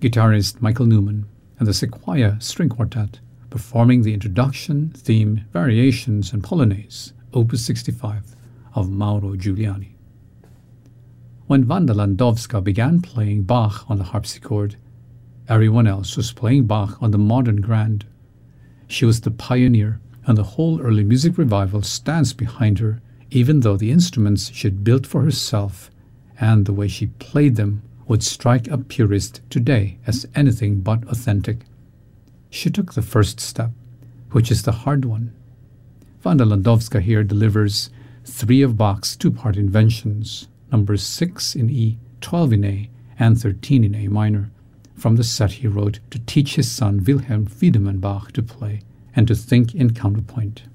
guitarist Michael Newman, and the Sequoia String Quartet, performing the introduction, theme, variations, and polonaise, Opus 65, of Mauro Giuliani. When Wanda Landowska began playing Bach on the harpsichord, everyone else was playing Bach on the modern grand. She was the pioneer, and the whole early music revival stands behind her, even though the instruments she had built for herself and the way she played them would strike a purist today as anything but authentic. She took the first step, which is the hard one. Wanda Landowska here delivers 3 of Bach's 2-part inventions, numbers 6 in E, 12 in A, and 13 in A minor, from the set he wrote to teach his son Wilhelm Wiedemann Bach to play and to think in counterpoint.